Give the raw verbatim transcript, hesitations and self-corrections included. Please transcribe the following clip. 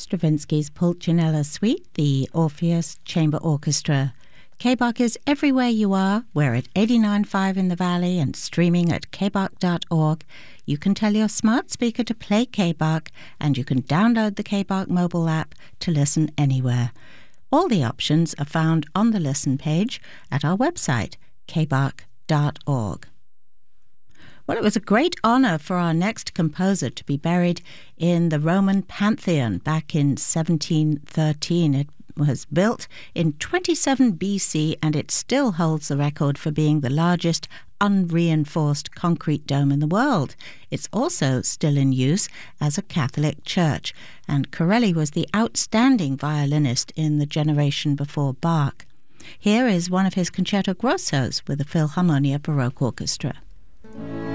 Stravinsky's Pulcinella Suite, the Orpheus Chamber Orchestra. K-Bach is everywhere you are. We're at eighty-nine point five in the Valley and streaming at k bach dot org. You can tell your smart speaker to play K-Bach, and you can download the K-Bach mobile app to listen anywhere. All the options are found on the listen page at our website, k bach dot org. Well, it was a great honor for our next composer to be buried in the Roman Pantheon back in seventeen thirteen. It was built in twenty-seven B C, and it still holds the record for being the largest unreinforced concrete dome in the world. It's also still in use as a Catholic church, and Corelli was the outstanding violinist in the generation before Bach. Here is one of his concerto grossos with the Philharmonia Baroque Orchestra.